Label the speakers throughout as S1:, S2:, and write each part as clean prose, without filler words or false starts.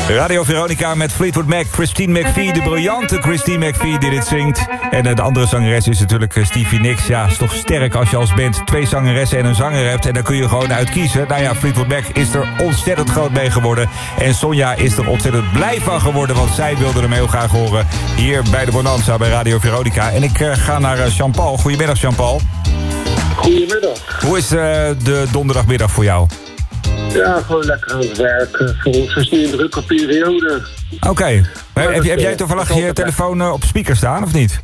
S1: Radio Veronica met Fleetwood Mac, Christine McVie, de briljante Christine McVie die dit zingt. En de andere zangeres is natuurlijk Stevie Nicks. Ja, is toch sterk als je als band 2 zangeressen en een zanger hebt. En daar kun je gewoon uit kiezen. Nou ja, Fleetwood Mac is er ontzettend groot mee geworden. En Sonja is er ontzettend blij van geworden, want zij wilde hem heel graag horen. Hier bij de Bonanza bij Radio Veronica. En ik ga naar Jean-Paul. Goedemiddag, Jean-Paul.
S2: Goedemiddag.
S1: Hoe is de donderdagmiddag voor jou?
S2: Ja, gewoon lekker aan het werk. Voor ons is het nu een drukke periode.
S1: Oké. Heb jij toevallig je telefoon op speaker staan, of niet?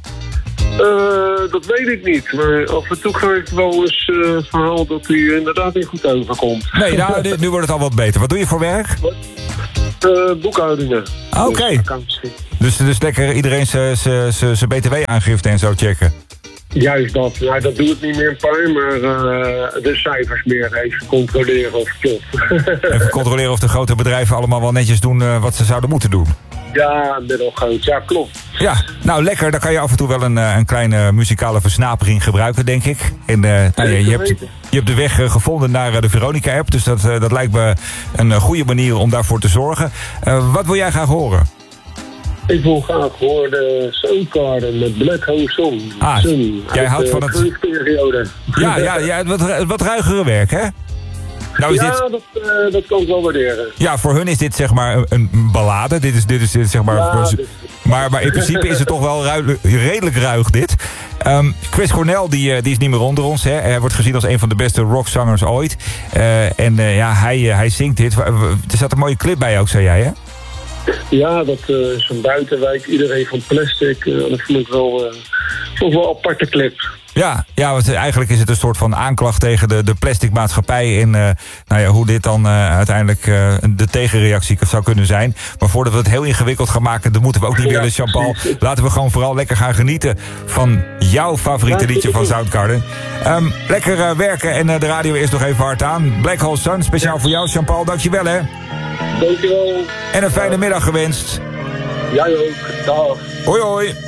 S2: Dat weet ik niet. Maar af en toe geef ik wel eens het verhaal dat hij inderdaad niet goed overkomt.
S1: Nee, nou, nu wordt het al wat beter. Wat doe je voor werk?
S2: Boekhoudingen.
S1: Oké. Dus lekker iedereen zijn btw-aangifte en zo checken.
S2: Juist dat. Ja, dat doe ik niet meer een paar, maar de cijfers meer even controleren of het klopt.
S1: Even controleren of de grote bedrijven allemaal wel netjes doen wat ze zouden moeten doen.
S2: Ja, middelgroot. Ja, klopt.
S1: Ja, nou lekker. Dan kan je af en toe wel een kleine muzikale versnapering gebruiken, denk ik. En je hebt de weg gevonden naar de Veronica-app. Dus dat lijkt me een goede manier om daarvoor te zorgen. Wat wil jij graag horen?
S2: Ik wil graag horen de Soundgarden met Black Hole Sun.
S1: Jij houdt van het...
S2: periode.
S1: Ja, wat ruigere werk, hè? Nou is
S2: dat kan ik wel waarderen.
S1: Ja, voor hun is dit zeg maar een ballade. Dit is zeg maar... Ja, maar in principe is het toch wel redelijk ruig, dit. Chris Cornell, die is niet meer onder ons. Hè. Hij wordt gezien als een van de beste rockzangers ooit. Hij zingt dit. Er zat een mooie clip bij ook, zei jij, hè?
S2: Ja, dat is een buitenwijk. Iedereen van plastic. Dat vond ik wel een aparte clip.
S1: Ja, want eigenlijk is het een soort van aanklacht tegen de plastic maatschappij. En hoe dit dan uiteindelijk de tegenreactie zou kunnen zijn. Maar voordat we het heel ingewikkeld gaan maken, dat moeten we ook niet willen, Jean-Paul. Laten we gewoon vooral lekker gaan genieten van jouw favoriete liedje van Soundgarden. Lekker werken en de radio is nog even hard aan. Black Hole Sun, speciaal voor jou, Jean-Paul. Dankjewel, hè.
S2: Dankjewel.
S1: En een fijne middag gewenst.
S2: Jij ook. Dag.
S1: Hoi, hoi.